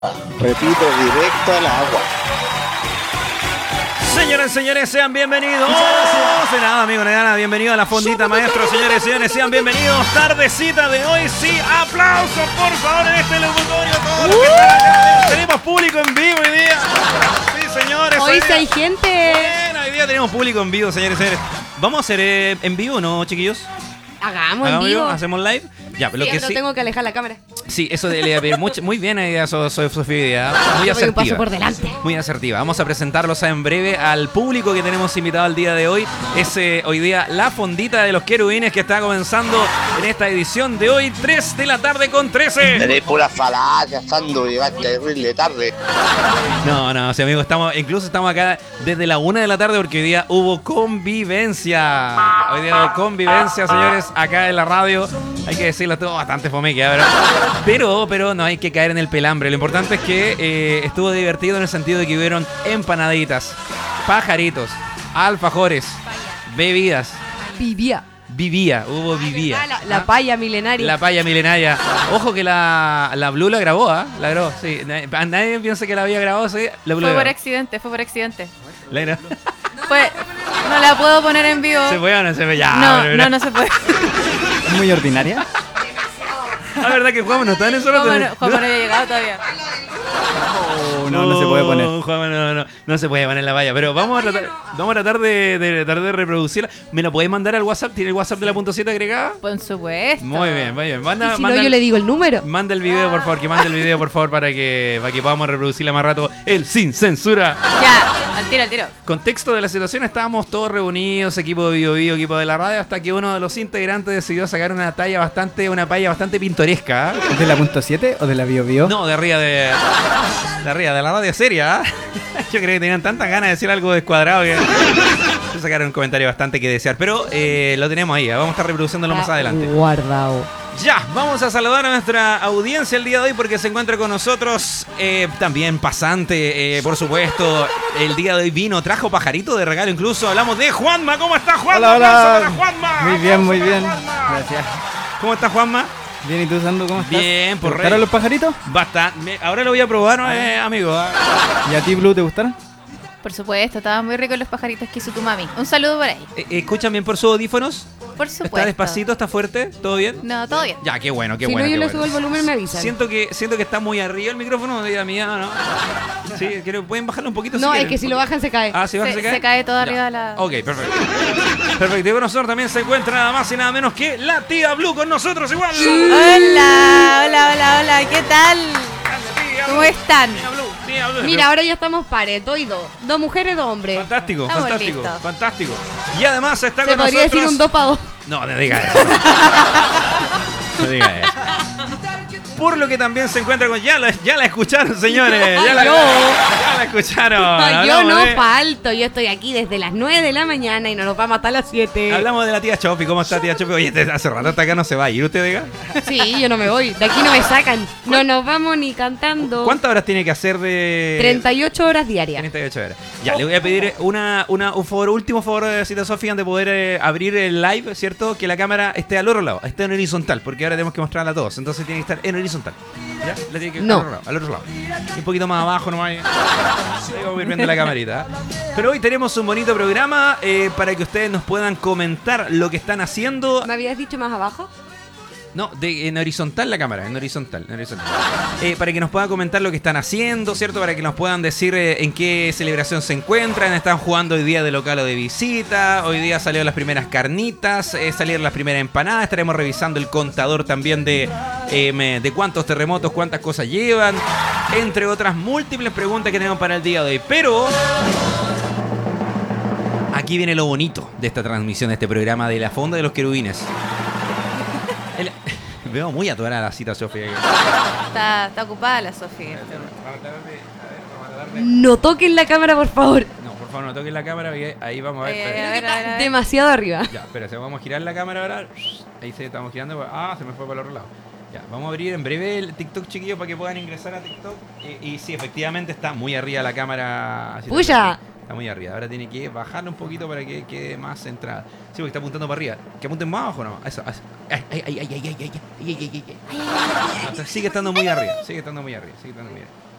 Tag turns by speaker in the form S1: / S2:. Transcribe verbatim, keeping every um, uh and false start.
S1: Repito, directo al agua.
S2: Señoras y señores, sean bienvenidos. De nada, amigo, de nada. Bienvenido a la fondita, maestro. Señores y señores, sean bienvenidos. Tardecita de hoy, sí. Aplausos, por favor, en este locutorio. Todos los que están acá. Tenemos público en vivo hoy día. Sí, señores.
S3: Hoy sí hay gente.
S2: Bueno, hoy día tenemos público en vivo, señores y señores. ¿Vamos a hacer eh, en vivo, no, chiquillos?
S3: Hagamos en vivo.
S2: ¿Hacemos live? Ya, pero
S3: Sí,
S2: lo que
S3: no
S2: sí.
S3: tengo que alejar la cámara.
S2: Sí, eso le voy a pedir mucho, muy bien ahí a So- So- Sofía, muy
S3: Yo voy un paso
S2: asertiva.
S3: por delante.
S2: Muy asertiva. Vamos a presentarlos en breve al público que tenemos invitado el día de hoy. Es eh, hoy día la fondita de los querubines que está comenzando en esta edición de hoy, tres de la tarde con trece.
S1: Tenéis pura falacia, Sandro, llegaste terrible tarde.
S2: No, no, sí, amigo, estamos, incluso estamos acá desde la una de la tarde porque hoy día hubo convivencia. Hoy día hubo convivencia, señores, acá en la radio. Hay que decirlo todo bastante fomeque, ¿verdad? Pero, pero no hay que caer en el pelambre. Lo importante es que eh, estuvo divertido en el sentido de que hubieron empanaditas, pajaritos, alfajores, bebidas.
S3: Vivía.
S2: Vivía, hubo vivía.
S3: La, la
S2: ¿Ah?
S3: paya milenaria.
S2: La paya milenaria. Ojo que la, la Blue la grabó, ¿ah? ¿eh? La grabó, sí. Nadie, nadie piensa que la había grabado, sí. La Blue
S4: Fue
S2: la
S4: por
S2: grabó.
S4: accidente, fue por accidente.
S2: La grabó.
S4: Fue, no la puedo poner en vivo.
S2: ¿Se puede o no se puede? Ya,
S4: No,
S2: pero-
S4: no, no se puede.
S5: ¿Es muy ordinaria?
S2: La verdad que Juan no está en eso.
S4: Juanma no, Juanma no había llegado todavía.
S5: Oh, no, no se puede poner.
S2: Juan, no, no, no se puede poner la valla. Pero vamos a tratar, vamos a tratar de, de, tratar de reproducirla. ¿Me lo podéis mandar al WhatsApp? ¿Tiene el WhatsApp de la punto siete agregada?
S4: Por supuesto.
S2: Muy bien, muy bien. Manda,
S3: Y si
S2: manda,
S3: no, yo le digo el número.
S2: manda el video, por favor. Que mande el video, por favor, para que, para que podamos reproducirla más rato. El sin censura.
S4: Ya, al tiro, al tiro.
S2: Contexto de la situación, estábamos todos reunidos, equipo de Bio Bio, equipo de la radio, hasta que uno de los integrantes decidió sacar una talla bastante, una palla bastante pintoresca. ¿eh?
S5: ¿Es de la punto siete o de la Bio Bio?
S2: No, de arriba de. De arriba, de la radio seria. ¿eh? Yo creo que tenían tantas ganas de decir algo descuadrado que. Se sacaron un comentario bastante que desear. Pero eh, lo tenemos ahí, ¿eh? Vamos a estar reproduciéndolo más adelante.
S3: Guardado.
S2: Ya, vamos a saludar a nuestra audiencia el día de hoy porque se encuentra con nosotros eh, también pasante, eh, por supuesto. El día de hoy vino, trajo pajarito de regalo incluso. Hablamos de Juanma. ¿Cómo está Juanma?
S5: Hola, hola.
S2: Aplauso para Juanma.
S5: Muy bien, muy
S2: Aplauso
S5: bien.
S2: para Juanma.
S5: Gracias.
S2: ¿Cómo está Juanma?
S5: Bien, ¿y tú, Sandro, cómo estás?
S2: Bien, por
S5: ¿Te gustaron
S2: rey.
S5: los pajaritos?
S2: Bastante. Ahora lo voy a probar, ¿no, eh, amigo? ¿eh?
S5: ¿Y a ti, Blue, te gustaron?
S4: Por supuesto, estaban muy ricos los pajaritos que hizo tu mami. Un saludo por ahí.
S2: Eh, ¿Escuchan bien por sus audífonos?
S4: Por supuesto.
S2: ¿Está despacito? ¿Está fuerte? ¿Todo bien?
S4: No, todo bien.
S2: Ya, qué bueno, qué
S3: Si
S2: bueno.
S3: no, yo
S2: qué
S3: le
S2: bueno.
S3: subo el volumen, me avisan.
S2: Siento que, siento que está muy arriba el micrófono, diga mía, ¿no? Sí, creo, pueden bajarlo un poquito.
S3: No,
S2: si
S3: es
S2: quieren?
S3: que si lo bajan se cae.
S2: Ah, si baja
S4: Se-
S2: se cae.
S4: se cae todo
S2: Ya.
S4: arriba de la-
S2: Ok, perfecto. Perfecto. Y con nosotros también se encuentra nada más y nada menos que la tía Blue con nosotros igual.
S4: Hola, hola, hola, hola. ¿Qué tal? ¿Cómo están?
S2: Tía Blue, tía Blue.
S3: Mira, ahora ya estamos pares, dos y dos. Dos mujeres, dos hombres.
S2: Fantástico,
S4: Estamos
S2: fantástico,
S4: listos.
S2: fantástico. Y además está
S3: Se
S2: con
S3: podría
S2: nosotros.
S3: decir un dos para dos.
S2: No, no diga eso. No diga eso. Por lo que también se encuentra con. Ya la, ya la escucharon, señores. Ya la,
S3: Ay, yo.
S2: ya la escucharon.
S3: Ay, yo
S2: Hablamos
S3: no
S2: de-
S3: falto, yo estoy aquí desde las nueve de la mañana y no nos vamos hasta las siete.
S2: Hablamos de la tía Chopi. ¿Cómo está, tía Chopi? Oye, este- hace rato hasta acá no se va a ir. ¿Usted diga?
S3: Sí, yo no me voy, de aquí no me sacan. No nos vamos ni cantando.
S2: ¿Cuántas horas tiene que hacer de.?
S3: treinta y ocho horas diarias.
S2: treinta y ocho horas. Ya, le voy a pedir una, una, un favor, último favor de cita Sofía antes de poder eh, abrir el live, ¿cierto? Que la cámara esté al otro lado, esté en horizontal, porque ahora tenemos que mostrarla a todos. Entonces tiene que estar en horizontal. ¿Ya? La tiene que estar
S3: No.
S2: al otro lado. Al otro lado. Y un poquito más abajo nomás. Ahí vamos a ir viendo la camarita. ¿eh? Pero hoy tenemos un bonito programa eh, para que ustedes nos puedan comentar lo que están haciendo.
S3: ¿Me habías dicho más abajo?
S2: No, de, en horizontal la cámara, en horizontal. En horizontal. Eh, para que nos puedan comentar lo que están haciendo, ¿cierto? Para que nos puedan decir eh, en qué celebración se encuentran. Están jugando hoy día de local o de visita. Hoy día salieron las primeras carnitas, eh, salieron las primeras empanadas. Estaremos revisando el contador también de, eh, me- de cuántos terremotos, cuántas cosas llevan. Entre otras múltiples preguntas que tenemos para el día de hoy. Pero aquí viene lo bonito de esta transmisión, de este programa de la Fonda de los Querubines. El- Veo muy atorada la cita, Sofía.
S4: Está, está ocupada la Sofía.
S3: No toquen la cámara, por favor.
S2: No, por favor, no toques la cámara. Porque ahí vamos a ver.
S4: Eh,
S2: espera.
S4: a ver, a ver, a ver.
S3: Demasiado arriba.
S2: Ya, espera, vamos a girar la cámara ahora. Ahí se estamos girando. Ah, se me fue para el otro lado. Ya, vamos a abrir en breve el TikTok, chiquillos, para que puedan ingresar a TikTok. Y, y sí, efectivamente está muy arriba la cámara. Así
S3: ¡Puya!
S2: Está muy arriba. Ahora tiene que bajarla un poquito para que quede más centrada. Sí, porque está apuntando para arriba. Que apunten más abajo, ¿no? Eso, eso. Ay, ay, ay, ay, ay, ay, ay, ay, ay, ay, ay, ay. Ah, Sigue estando muy arriba. Sigue estando muy arriba. Sigue estando muy arriba.